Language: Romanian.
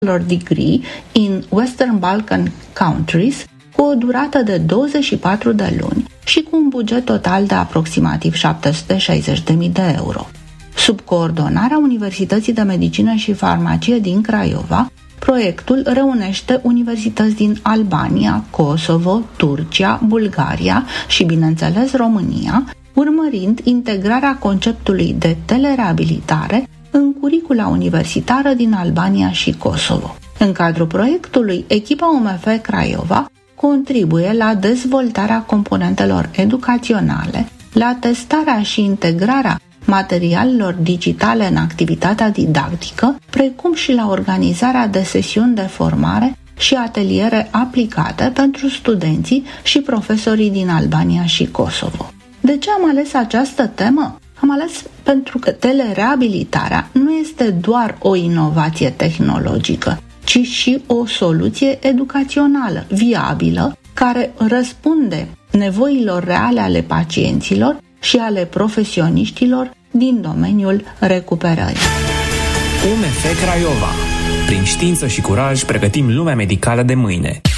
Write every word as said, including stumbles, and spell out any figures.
Degree in Western Balkan Countries, cu o durată de douăzeci și patru de luni și cu un buget total de aproximativ șapte sute șaizeci de mii de euro. Sub coordonarea Universității de Medicină și Farmacie din Craiova, proiectul reunește universități din Albania, Kosovo, Turcia, Bulgaria și, bineînțeles, România, urmărind integrarea conceptului de telereabilitare în curicula universitară din Albania și Kosovo. În cadrul proiectului, echipa U M F Craiova contribuie la dezvoltarea componentelor educaționale, la testarea și integrarea materialelor digitale în activitatea didactică, precum și la organizarea de sesiuni de formare și ateliere aplicate pentru studenții și profesorii din Albania și Kosovo. De ce am ales această temă? Am ales pentru că telereabilitarea nu este doar o inovație tehnologică, ci și o soluție educațională viabilă care răspunde nevoilor reale ale pacienților și ale profesioniștilor din domeniul recuperării. U M F Craiova. Prin știință și curaj pregătim lumea medicală de mâine.